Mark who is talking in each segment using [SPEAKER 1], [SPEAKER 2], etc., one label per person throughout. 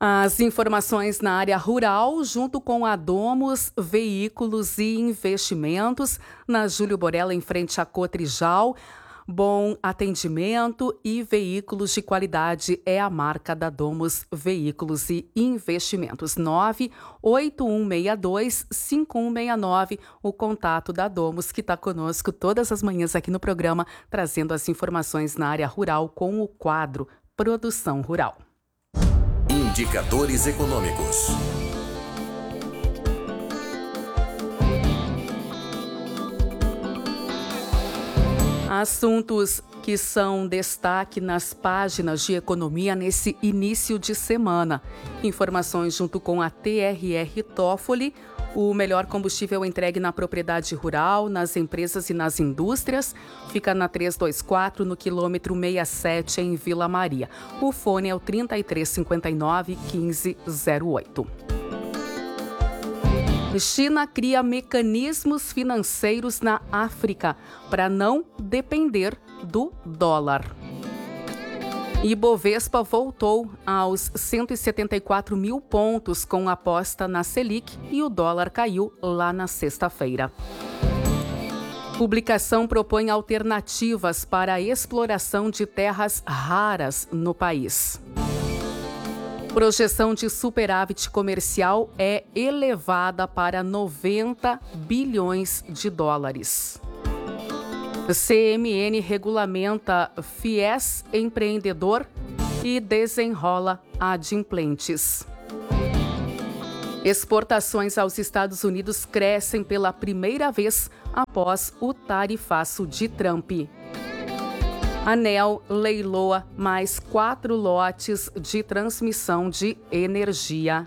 [SPEAKER 1] As informações na área rural, junto com a Domus Veículos e Investimentos, na Júlio Borella, em frente à Cotrijal. Bom atendimento e veículos de qualidade é a marca da Domus Veículos e Investimentos. 98162-5169, o contato da Domus, que está conosco todas as manhãs aqui no programa, trazendo as informações na área rural com o quadro Produção Rural.
[SPEAKER 2] Indicadores econômicos.
[SPEAKER 1] Assuntos que são destaque nas páginas de economia nesse início de semana. Informações junto com a TRR Toffoli, o melhor combustível entregue na propriedade rural, nas empresas e nas indústrias. Fica na 324, no quilômetro 67, em Vila Maria. O fone é o 3359-1508. China cria mecanismos financeiros na África para não depender do dólar. Ibovespa voltou aos 174 mil pontos com aposta na Selic e o dólar caiu lá na sexta-feira. Publicação propõe alternativas para a exploração de terras raras no país. Projeção de superávit comercial é elevada para 90 bilhões de dólares. CMN regulamenta FIES empreendedor e desenrola adimplentes. Exportações aos Estados Unidos crescem pela primeira vez após o tarifaço de Trump. ANEEL leiloa mais 4 lotes de transmissão de energia.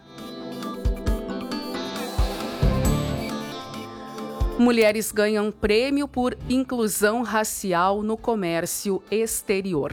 [SPEAKER 1] Mulheres ganham prêmio por inclusão racial no comércio exterior.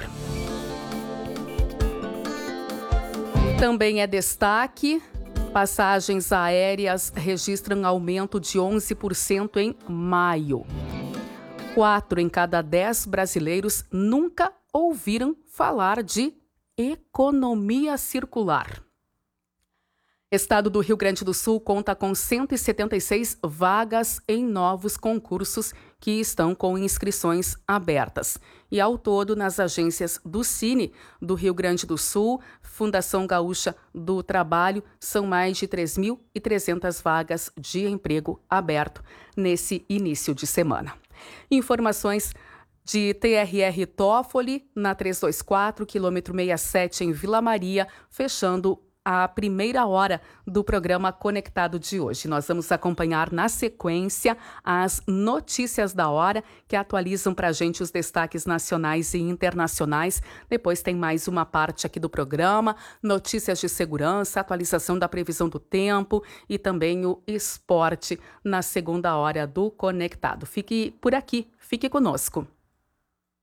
[SPEAKER 1] Também é destaque: passagens aéreas registram aumento de 11% em maio. 4 em cada 10 brasileiros nunca ouviram falar de economia circular. Estado do Rio Grande do Sul conta com 176 vagas em novos concursos que estão com inscrições abertas. E ao todo, nas agências do Cine do Rio Grande do Sul, Fundação Gaúcha do Trabalho, são mais de 3.300 vagas de emprego aberto nesse início de semana. Informações de TRR Toffoli, na 324, quilômetro 67, em Vila Maria, fechando a primeira hora do programa Conectado de hoje. Nós vamos acompanhar na sequência as notícias da hora, que atualizam para a gente os destaques nacionais e internacionais. Depois tem mais uma parte aqui do programa, notícias de segurança, atualização da previsão do tempo e também o esporte na segunda hora do Conectado. Fique por aqui, fique conosco.